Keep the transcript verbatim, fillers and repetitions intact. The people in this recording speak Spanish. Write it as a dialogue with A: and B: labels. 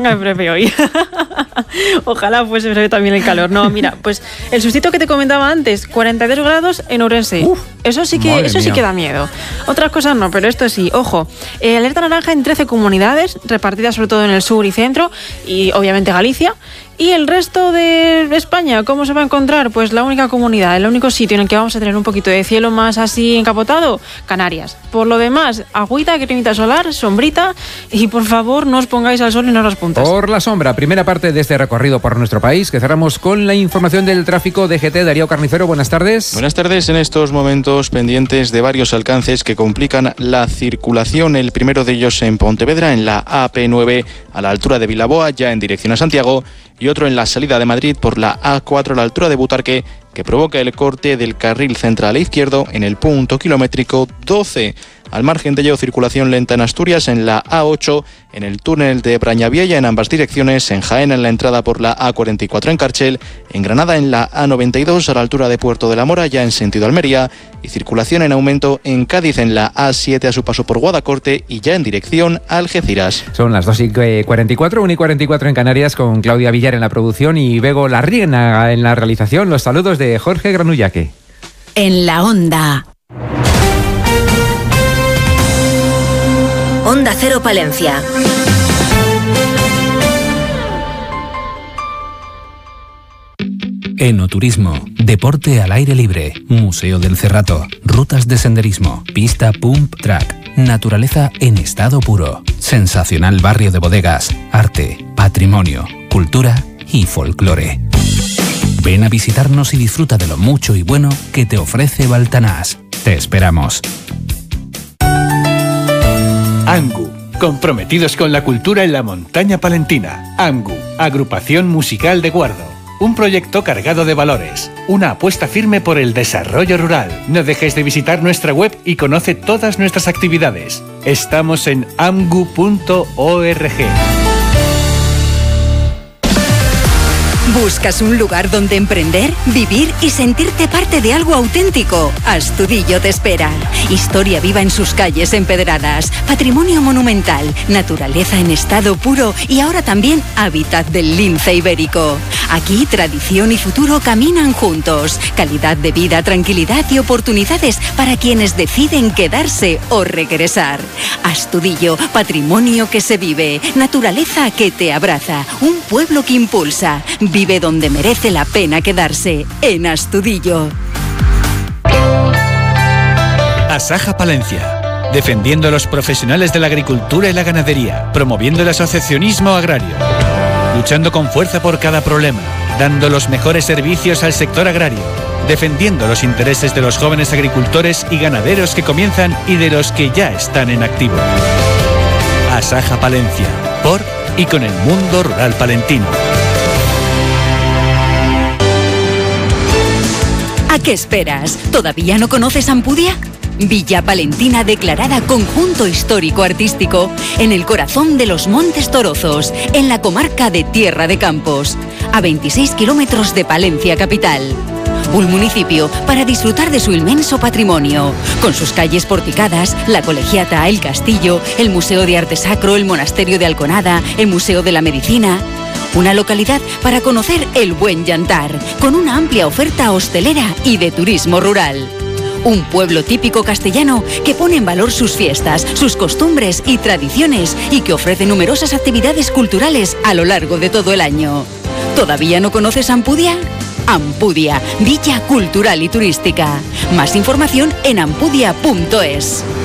A: tenga el prefe hoy. Ojalá fuese breve también el calor. No, mira, pues el sustito que te comentaba antes, cuarenta y dos grados en Ourense. Uf, eso sí que eso mía. sí que da miedo. Otras cosas no, pero esto sí. Ojo, eh, alerta naranja en trece comunidades, repartidas sobre todo en el sur y centro, y obviamente Galicia. ¿Y el resto de España cómo se va a encontrar? Pues la única comunidad, el único sitio en el que vamos a tener un poquito de cielo más así encapotado, Canarias. Por lo demás, agüita, cremita solar, sombrita, y por favor no os pongáis al sol en horas puntas.
B: Por la sombra, primera parte de este recorrido por nuestro país, que cerramos con la información del tráfico de G T. Darío Carnicero, buenas tardes.
C: Buenas tardes. En estos momentos pendientes de varios alcances que complican la circulación. El primero de ellos en Pontevedra, en la A P nueve, a la altura de Vilaboa, ya en dirección a Santiago, y otro en la salida de Madrid por la A cuatro a la altura de Butarque, que provoca el corte del carril central izquierdo en el punto kilométrico doce. Al margen de ello, circulación lenta en Asturias, en la A ocho, en el túnel de Brañaviella en ambas direcciones, en Jaén en la entrada por la A cuarenta y cuatro en Cárchel, en Granada en la A noventa y dos a la altura de Puerto de la Mora, ya en sentido Almería, y circulación en aumento en Cádiz en la A siete a su paso por Guadacorte y ya en dirección a Algeciras.
B: Son las dos y cuarenta y cuatro, una y cuarenta y cuatro en Canarias, con Claudia Villar en la producción y Bego Larriena en la realización. Los saludos de Jorge Granullaque.
D: En la Onda. Onda Cero Palencia.
E: Enoturismo, deporte al aire libre, Museo del Cerrato, rutas de senderismo, pista pump track, naturaleza en estado puro, sensacional barrio de bodegas, arte, patrimonio, cultura y folclore. Ven a visitarnos y disfruta de lo mucho y bueno que te ofrece Baltanás. Te esperamos.
F: ANGU, comprometidos con la cultura en la montaña palentina. ANGU, Agrupación Musical de Guardo. Un proyecto cargado de valores, una apuesta firme por el desarrollo rural. No dejes de visitar nuestra web y conoce todas nuestras actividades. Estamos en amgu punto org.
D: ¿Buscas un lugar donde emprender, vivir y sentirte parte de algo auténtico? Astudillo te espera. Historia viva en sus calles empedradas, patrimonio monumental, naturaleza en estado puro y ahora también hábitat del lince ibérico. Aquí tradición y futuro caminan juntos. Calidad de vida, tranquilidad y oportunidades para quienes deciden quedarse o regresar. Astudillo, patrimonio que se vive, naturaleza que te abraza, un pueblo que impulsa. Vive donde merece la pena quedarse, en Astudillo.
F: Asaja Palencia, defendiendo a los profesionales de la agricultura y la ganadería, promoviendo el asociacionismo agrario, luchando con fuerza por cada problema, dando los mejores servicios al sector agrario, defendiendo los intereses de los jóvenes agricultores y ganaderos que comienzan y de los que ya están en activo. Asaja Palencia, por y con el mundo rural palentino.
D: ¿A qué esperas? ¿Todavía no conoces Ampudia? Villa Palentina declarada Conjunto Histórico Artístico en el corazón de los Montes Torozos, en la comarca de Tierra de Campos, a veintiséis kilómetros de Palencia capital. Un municipio para disfrutar de su inmenso patrimonio, con sus calles porticadas, la Colegiata, el Castillo, el Museo de Arte Sacro, el Monasterio de Alconada, el Museo de la Medicina. Una localidad para conocer el buen llantar, con una amplia oferta hostelera y de turismo rural. Un pueblo típico castellano que pone en valor sus fiestas, sus costumbres y tradiciones y que ofrece numerosas actividades culturales a lo largo de todo el año. ¿Todavía no conoces Ampudia? Ampudia, Villa Cultural y Turística. Más información en ampudia punto es.